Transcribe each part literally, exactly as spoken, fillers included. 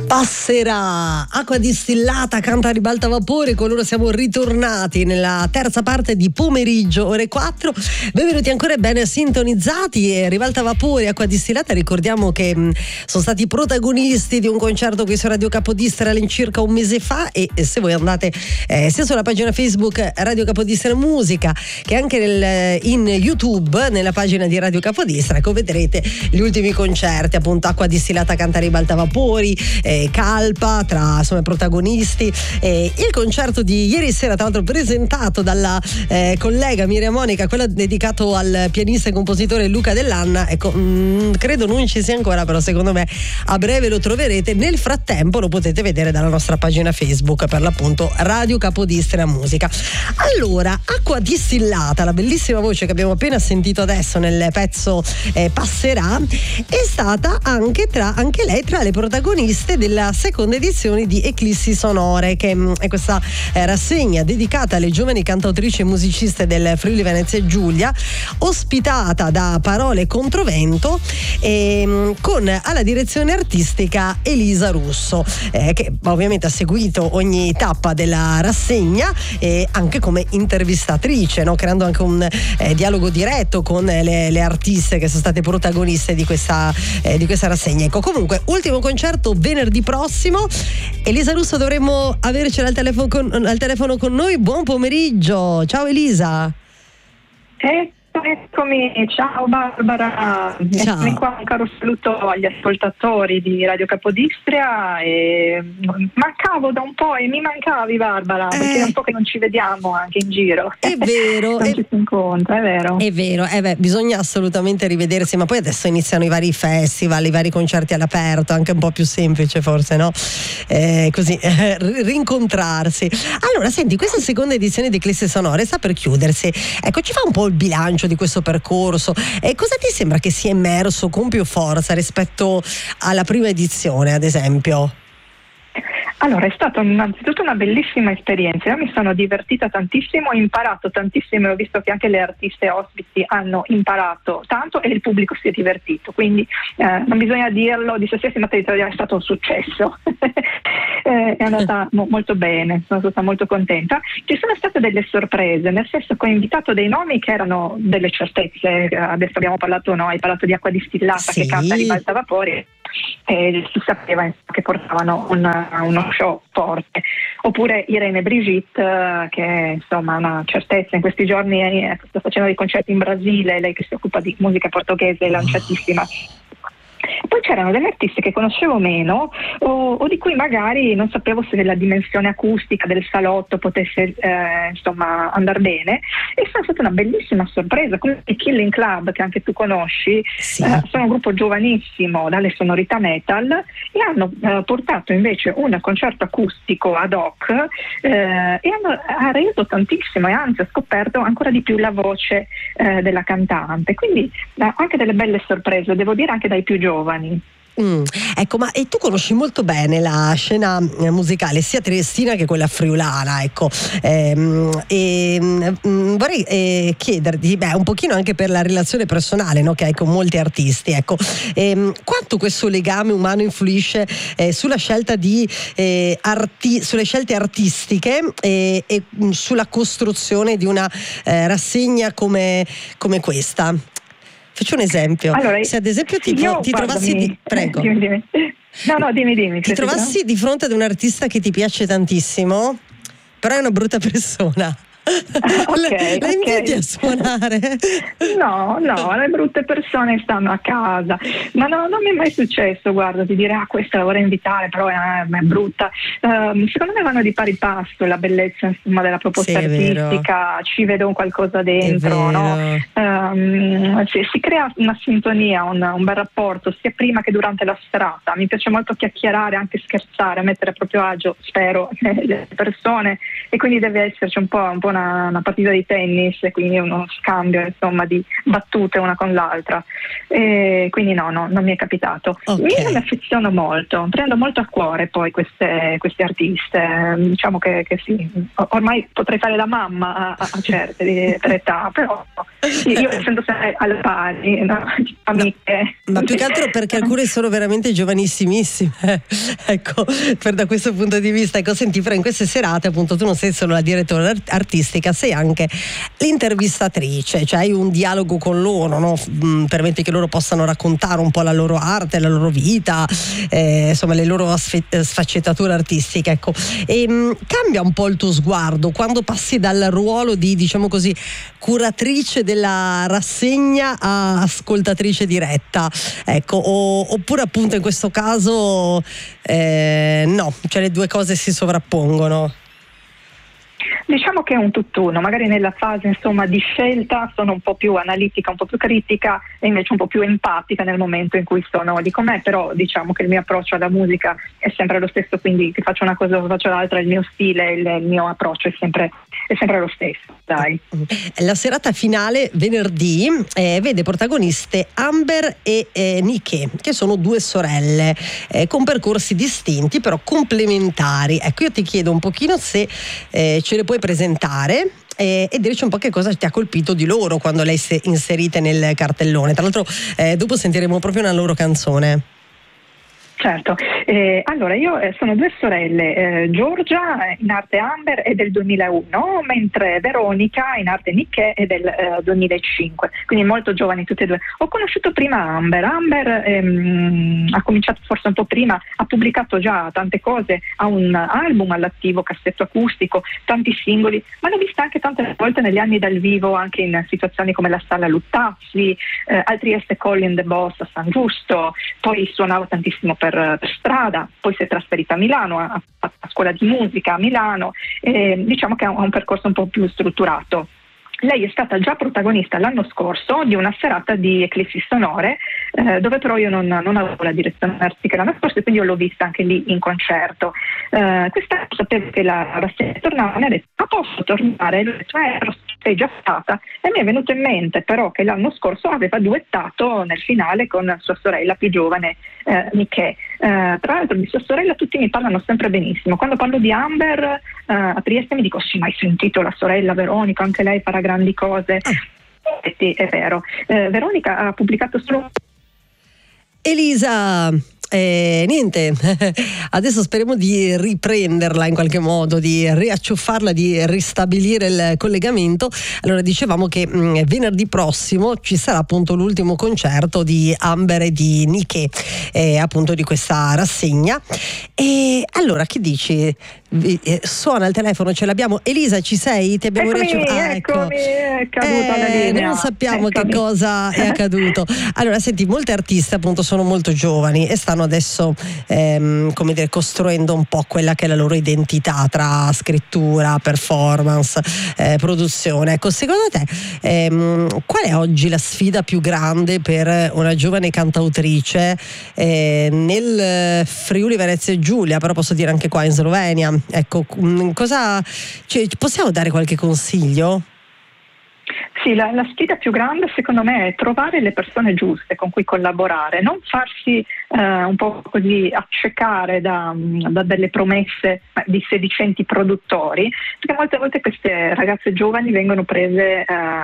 Passerà, acqua distillata, canta Ribalta Vapore. Con loro siamo ritornati nella terza parte di pomeriggio, ore quattro. Benvenuti ancora bene sintonizzati. E Ribalta Vapore, acqua distillata, ricordiamo che mh, sono stati protagonisti di un concerto qui su Radio Capodistria all'incirca un mese fa. E, e se voi andate eh, sia sulla pagina Facebook Radio Capodistria Musica che anche nel, in YouTube nella pagina di Radio Capodistria, ecco, vedrete gli ultimi concerti, appunto acqua distillata, canta Ribalta Vapori, eh, Calpa tra insomma protagonisti, eh, il concerto di ieri sera, tra l'altro presentato dalla eh, collega Miriam Monica, quello dedicato al pianista e compositore Luca Dell'Anna. Ecco, mh, credo non ci sia ancora, però secondo me a breve lo troverete. Nel frattempo lo potete vedere dalla nostra pagina Facebook, per l'appunto Radio Capodistria Musica. Allora, acqua distillata, la bellissima voce che abbiamo appena sentito adesso nel pezzo eh, Passerà, è stata anche tra anche lei tra le protagoniste della seconda edizione di Eclissi Sonore, che è questa eh, rassegna dedicata alle giovani cantautrici e musiciste del Friuli Venezia Giulia, ospitata da Parole Controvento, e, con alla direzione artistica Elisa Russo, eh, che ovviamente ha seguito ogni tappa della rassegna, e anche come intervistatrice, no? Creando anche un eh, dialogo diretto con le, le artiste che sono state protagoniste di questa, eh, di questa rassegna. Ecco, comunque, ultimo concerto venerdì prossimo. Elisa Russo dovremmo avercela al telefono con, al telefono con noi. Buon pomeriggio, ciao Elisa. Eh. Eccomi, ciao Barbara, ciao. Eccomi qua, un caro saluto agli ascoltatori di Radio Capodistria. E mancavo da un po' e mi mancavi, Barbara, eh. perché è un po' che non ci vediamo anche in giro. È vero, non è, ci si incontra, è vero. È vero, eh beh, bisogna assolutamente rivedersi, ma poi adesso iniziano i vari festival, i vari concerti all'aperto, anche un po' più semplice forse, no? Eh, così, eh, rincontrarsi. Allora, senti, questa seconda edizione di Eclissi Sonore sta per chiudersi. Ecco, ci fa un po' il bilancio di questo percorso e cosa ti sembra che sia emerso con più forza rispetto alla prima edizione, ad esempio? Allora, è stata innanzitutto una bellissima esperienza. Io mi sono divertita tantissimo, ho imparato tantissimo e ho visto che anche le artiste ospiti hanno imparato tanto e il pubblico si è divertito, quindi eh, non bisogna dirlo di se stessi, ma è stato un successo. eh, è andata mo- molto bene, sono stata molto contenta. Ci sono state delle sorprese, nel senso che ho invitato dei nomi che erano delle certezze. Adesso abbiamo parlato, no? Hai parlato di acqua distillata, sì, che canta Ribalta Vapori, e si sapeva che portavano un, uno show forte. Oppure Irene Brigitte, che è insomma una certezza in questi giorni, eh, sta facendo dei concerti in Brasile, lei che si occupa di musica portoghese, è lanciatissima. Poi c'erano delle artiste che conoscevo meno o, o di cui magari non sapevo se la dimensione acustica del salotto potesse eh, insomma andare bene, e è stata una bellissima sorpresa, come i Killing Club, che anche tu conosci. Sì. Eh, sono un gruppo giovanissimo dalle sonorità metal e hanno eh, portato invece un concerto acustico ad hoc eh, e hanno ha reso tantissimo, e anzi ho scoperto ancora di più la voce eh, della cantante, quindi eh, anche delle belle sorprese, devo dire, anche dai più giovani. Mm, ecco, ma e tu conosci molto bene la scena musicale sia triestina che quella friulana, ecco, ehm, e mm, vorrei eh, chiederti, beh, un pochino anche per la relazione personale, no, che hai con molti artisti, ecco, ehm, quanto questo legame umano influisce eh, sulla scelta di eh, arti- sulle scelte artistiche e, e mh, sulla costruzione di una eh, rassegna come, come questa? Faccio un esempio. Allora, se ad esempio ti, io, ti trovassi di, prego. Dimmi, dimmi. No, no, dimmi, dimmi. Ti trovassi di fronte ad un artista che ti piace tantissimo, però è una brutta persona. Okay, la inviti okay. a suonare? No, no, le brutte persone stanno a casa. Ma no, non mi è mai successo, guarda, di dire ah, questa la vorrei invitare, però è, è brutta. Um, secondo me vanno di pari passo la bellezza, insomma, della proposta sì, artistica, ci vedo un qualcosa dentro, no? Um, si, si crea una sintonia, un, un bel rapporto, sia prima che durante la serata. Mi piace molto chiacchierare, anche scherzare, mettere a proprio agio, spero, le persone, e quindi deve esserci un po', un po' una una partita di tennis, quindi uno scambio insomma di battute una con l'altra, e quindi no, no, non mi è capitato. Okay. Io mi affeziono molto, prendo molto a cuore poi queste, queste artiste, diciamo che, che sì, ormai potrei fare la mamma a, a certe per età, però Sì, io essendo sempre alla pari, no? Amiche. No, ma più che altro perché alcune sono veramente giovanissimissime. Ecco, per da questo punto di vista, ecco, senti, però in queste serate appunto tu non sei solo la direttora artistica, sei anche l'intervistatrice, cioè hai un dialogo con loro, no? Permetti che loro possano raccontare un po' la loro arte, la loro vita, eh, insomma le loro sfaccettature artistiche, ecco. E mh, cambia un po' il tuo sguardo quando passi dal ruolo di, diciamo così, curatrice della rassegna a ascoltatrice diretta, ecco, o, oppure appunto in questo caso eh, no, cioè le due cose si sovrappongono. Diciamo che è un tutt'uno, magari nella fase insomma di scelta sono un po' più analitica, un po' più critica e invece un po' più empatica nel momento in cui sono di con me, però diciamo che il mio approccio alla musica è sempre lo stesso, quindi che faccio una cosa o faccio l'altra, il mio stile, il, il mio approccio è sempre, è sempre lo stesso, dai. La serata finale venerdì eh, vede protagoniste Amber e eh, Nike, che sono due sorelle eh, con percorsi distinti però complementari. Ecco, io ti chiedo un pochino se eh, ce le puoi presentare e, e dirci un po' che cosa ti ha colpito di loro quando le hai inserite nel cartellone. Tra l'altro eh, dopo sentiremo proprio una loro canzone. Certo, eh, allora io eh, sono due sorelle, eh, Giorgia in arte Amber è del duemilauno, mentre Veronica in arte Nike è del eh, duemilacinque, quindi molto giovani tutte e due. Ho conosciuto prima Amber, Amber ehm, ha cominciato forse un po' prima, ha pubblicato già tante cose, ha un album all'attivo, cassetto acustico, tanti singoli, ma l'ho vista anche tante volte negli anni dal vivo, anche in situazioni come la Sala Luttazzi, eh, al Trieste Colin the Boss a San Giusto, poi suonava tantissimo per Per, per strada, poi si è trasferita a Milano, a, a, a scuola di musica a Milano, e diciamo che ha un, ha un percorso un po' più strutturato. Lei è stata già protagonista l'anno scorso di una serata di Eclissi Sonore, eh, dove però io non, non avevo la direzione artistica l'anno scorso e quindi io l'ho vista anche lì in concerto. Eh, quest'anno sapevo che la rassegna tornava, mi ha detto ma posso tornare? L'ho detto, eh, ero sei già stata, e mi è venuto in mente però che l'anno scorso aveva duettato nel finale con sua sorella più giovane, eh, Nike. Eh, tra l'altro di sua sorella tutti mi parlano sempre benissimo. Quando parlo di Amber eh, a Trieste mi dico sì, ma hai sentito la sorella Veronica, anche lei farà grandi cose. Eh, sì, è vero. Eh, Veronica ha pubblicato solo Elisa. Eh, niente, adesso speriamo di riprenderla in qualche modo, di riacciuffarla, di ristabilire il collegamento. Allora dicevamo che mh, venerdì prossimo ci sarà appunto l'ultimo concerto di Amber e di Nike, eh, appunto di questa rassegna. E allora che dici? Eh, suona il telefono, ce l'abbiamo. Elisa, ci sei? Ti abbiamo riacciuffato. Ah, ecco. È caduta eh, la linea. Non sappiamo Eccomi. Che cosa è accaduto. Allora senti, molte artiste appunto sono molto giovani e stanno adesso ehm, come dire, costruendo un po' quella che è la loro identità tra scrittura, performance, eh, produzione. Ecco, secondo te ehm, qual è oggi la sfida più grande per una giovane cantautrice eh, nel Friuli Venezia Giulia, però posso dire anche qua in Slovenia? Ecco, cosa, cioè, possiamo dare qualche consiglio? Sì, la, la sfida più grande secondo me è trovare le persone giuste con cui collaborare, non farsi eh, un po' così accecare da, da delle promesse di sedicenti produttori, perché molte volte queste ragazze giovani vengono prese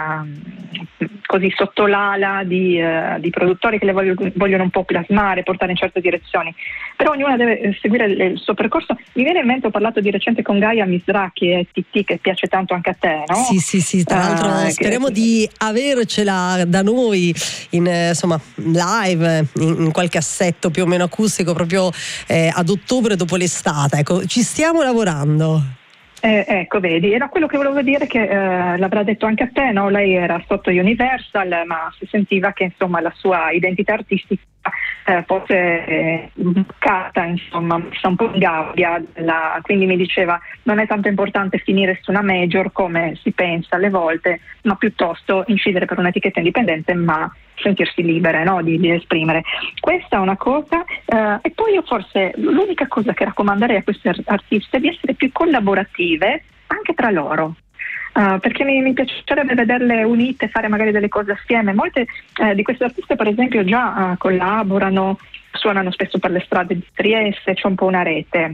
eh, così sotto l'ala di, eh, di produttori che le vogliono, vogliono un po' plasmare, portare in certe direzioni, però ognuna deve seguire il, il suo percorso. Mi viene in mente, ho parlato di recente con Gaia Misraki e Titti, che piace tanto anche a te, no? Sì, sì, sì, tra l'altro uh, speriamo che... di avercela da noi in, insomma, live, in, in qualche assetto più o meno acustico proprio eh, ad ottobre dopo l'estate. Ecco, ci stiamo lavorando. Eh, ecco, vedi, era quello che volevo dire, che eh, l'avrà detto anche a te, no? Lei era sotto Universal, ma si sentiva che insomma la sua identità artistica eh, fosse eh, bucata, insomma, messa un po' in gabbia, la, quindi mi diceva non è tanto importante finire su una major come si pensa alle volte, ma piuttosto incidere per un'etichetta indipendente, ma sentirsi libere, no? di, di esprimere. Questa è una cosa, eh, e poi io forse l'unica cosa che raccomanderei a queste artiste è di essere più collaborative anche tra loro. Uh, perché mi, mi piacerebbe vederle unite, fare magari delle cose assieme. Molte eh, di queste artiste per esempio già uh, collaborano, suonano spesso per le strade di Trieste, c'è un po' una rete.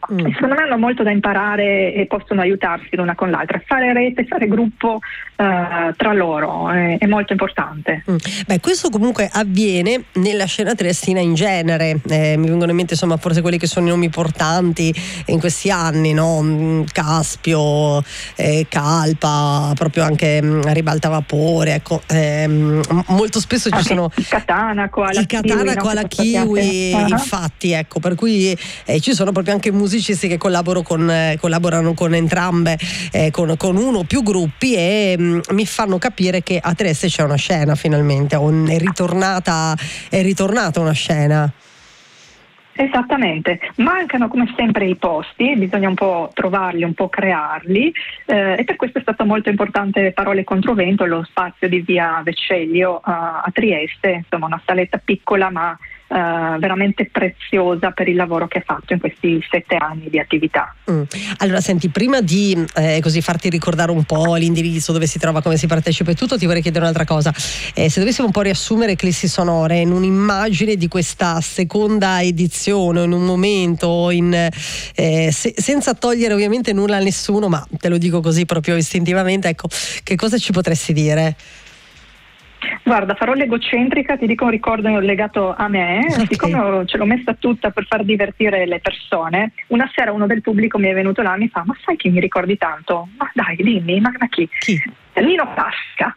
Mm. Secondo me hanno molto da imparare e possono aiutarsi l'una con l'altra. Fare rete, fare gruppo uh, tra loro è, è molto importante. Mm. Beh, questo comunque avviene nella scena triestina in genere. Eh, mi vengono in mente insomma forse quelli che sono i nomi portanti in questi anni, no? Caspio, eh, Calpa, proprio anche mh, Ribalta Vapore. Ecco, ehm, molto spesso ci okay. sono il Katana qua il Katana qua la Kiwi, uh-huh. infatti, ecco, per cui eh, ci sono proprio anche musicisti che collaborano con, eh, collaborano con entrambe, eh, con, con uno o più gruppi e mh, mi fanno capire che a Trieste c'è una scena finalmente, un, è ritornata è ritornata una scena. Esattamente, mancano come sempre i posti, bisogna un po' trovarli, un po' crearli eh, e per questo è stato molto importante Parole Controvento, lo spazio di via Vecellio uh, a Trieste, insomma una saletta piccola ma Uh, veramente preziosa per il lavoro che ha fatto in questi sette anni di attività. Mm. Allora senti, prima di eh, così farti ricordare un po' l'indirizzo, dove si trova, come si partecipa e tutto, ti vorrei chiedere un'altra cosa. Eh, se dovessimo un po' riassumere Eclissi Sonore in un'immagine di questa seconda edizione, in un momento, in, eh, se, senza togliere ovviamente nulla a nessuno, ma te lo dico così proprio istintivamente, ecco, che cosa ci potresti dire? Guarda, farò l'egocentrica, ti dico un ricordo legato a me, okay. Siccome ce l'ho messa tutta per far divertire le persone, una sera uno del pubblico mi è venuto là e mi fa: ma sai chi mi ricordi tanto? Ma dai, dimmi, ma, ma chi? Chi? Nino Frasca.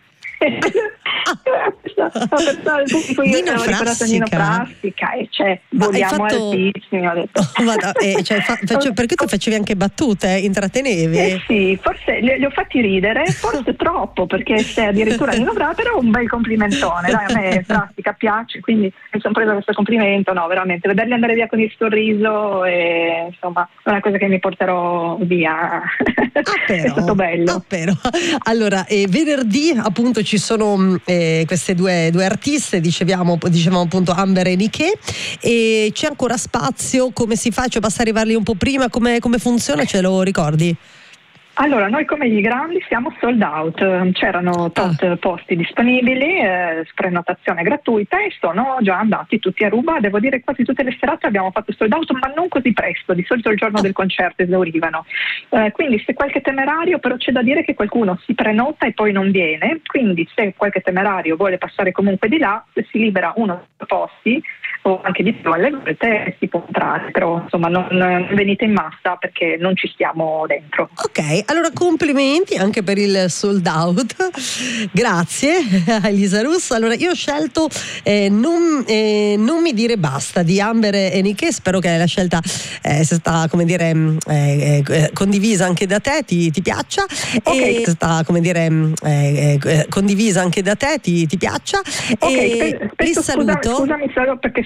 Nino Frasca e c'è vogliamo fatto... altissimi, ho detto. Oh, vada, eh, cioè, fa, faccio, perché tu facevi anche battute, eh, intrattenevi? Eh sì, forse li, li ho fatti ridere, forse troppo, perché se addirittura Nino Frasca, però un bel complimentone, dai, a me Frasca piace, quindi mi sono presa questo complimento, no, veramente, vederli andare via con il sorriso e insomma è una cosa che mi porterò via. Ah, però, è stato bello. Ah, però. Allora, eh, venerdì appunto ci sono eh, queste due, due artiste, dicevamo, dicevamo appunto Amber e Niké, e c'è ancora spazio? Come si fa? Cioè basta arrivarli un po' prima? Come, come funziona? Ce lo ricordi? Allora, noi come gli grandi siamo sold out, c'erano tot ah. posti disponibili, eh, prenotazione gratuita e sono già andati tutti a ruba. Devo dire quasi tutte le serate abbiamo fatto sold out, ma non così presto, di solito il giorno ah. del concerto esaurivano. Eh, quindi se qualche temerario, però c'è da dire che qualcuno si prenota e poi non viene, quindi se qualche temerario vuole passare comunque di là, se si libera uno dei posti o anche di più alle volte si può entrare, però insomma non, non venite in massa perché non ci stiamo dentro. Ok, allora complimenti anche per il sold out, grazie a Elisa Russo. Allora io ho scelto eh, non, eh, non mi dire basta di Amber e Niké, spero che la scelta eh, sia stata, come dire, eh, eh, condivisa anche da te, ti, ti piaccia, okay. e sia stata, come dire, eh, eh, condivisa anche da te, ti, ti piaccia. Ok, e spesso, li saluto. Scusami, scusami solo perché